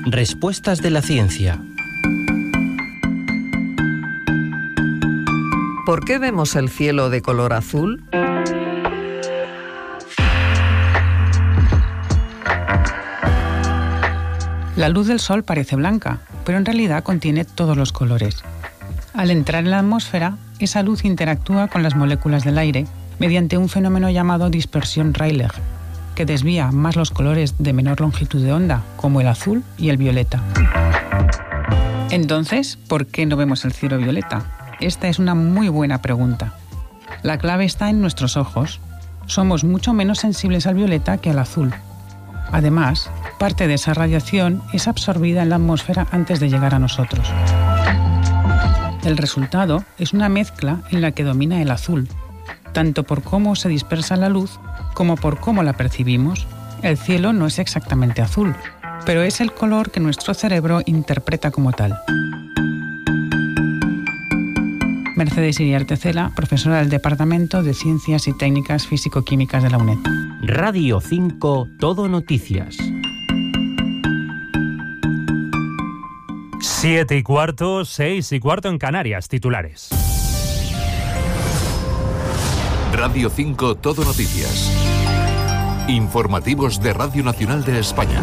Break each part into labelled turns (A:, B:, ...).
A: Respuestas de la ciencia.
B: ¿Por qué vemos el cielo de color azul?
C: La luz del sol parece blanca, pero en realidad contiene todos los colores. Al entrar en la atmósfera, esa luz interactúa con las moléculas del aire mediante un fenómeno llamado dispersión Rayleigh, que desvía más los colores de menor longitud de onda, como el azul y el violeta. Entonces, ¿por qué no vemos el cielo violeta? Esta es una muy buena pregunta. La clave está en nuestros ojos. Somos mucho menos sensibles al violeta que al azul. Además, parte de esa radiación es absorbida en la atmósfera antes de llegar a nosotros. El resultado es una mezcla en la que domina el azul, tanto por cómo se dispersa la luz como por cómo la percibimos. El cielo no es exactamente azul, pero es el color que nuestro cerebro interpreta como tal. Mercedes Iriarte Cela, profesora del Departamento de Ciencias y Técnicas Físico-Químicas de la UNED.
A: Radio 5, Todo Noticias.
D: 7:15, 6:15 en Canarias. Titulares.
E: Radio 5, Todo Noticias. Informativos de Radio Nacional de España.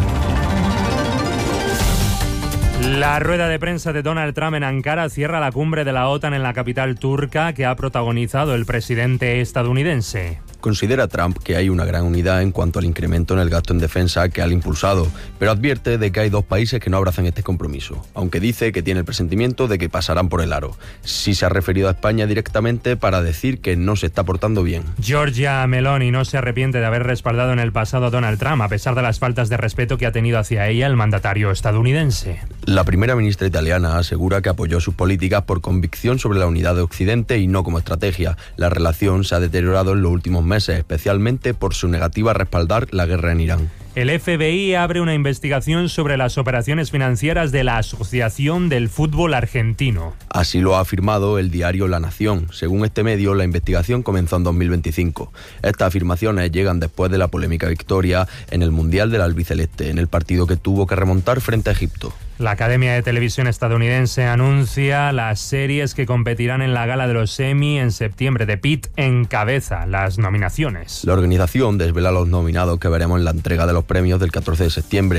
D: La rueda de prensa de Donald Trump en Ankara cierra la cumbre de la OTAN en la capital turca que ha protagonizado el presidente estadounidense.
F: Considera Trump que hay una gran unidad en cuanto al incremento en el gasto en defensa que ha impulsado, pero advierte de que hay dos países que no abrazan este compromiso, aunque dice que tiene el presentimiento de que pasarán por el aro. Sí se ha referido a España directamente para decir que no se está portando bien.
D: Giorgia Meloni no se arrepiente de haber respaldado en el pasado a Donald Trump, a pesar de las faltas de respeto que ha tenido hacia ella el mandatario estadounidense.
F: La primera ministra italiana asegura que apoyó sus políticas por convicción sobre la unidad de Occidente y no como estrategia. La relación se ha deteriorado en los últimos meses, especialmente por su negativa a respaldar la guerra en Irán.
D: El FBI abre una investigación sobre las operaciones financieras de la Asociación del Fútbol Argentino.
F: Así lo ha afirmado el diario La Nación. Según este medio, la investigación comenzó en 2025. Estas afirmaciones llegan después de la polémica victoria en el Mundial del Albiceleste, en el partido que tuvo que remontar frente a Egipto.
D: La Academia de Televisión estadounidense anuncia las series que competirán en la gala de los Emmy en septiembre. The Pitt encabeza las nominaciones.
F: La organización desvela los nominados que veremos en la entrega de los premios del 14 de septiembre.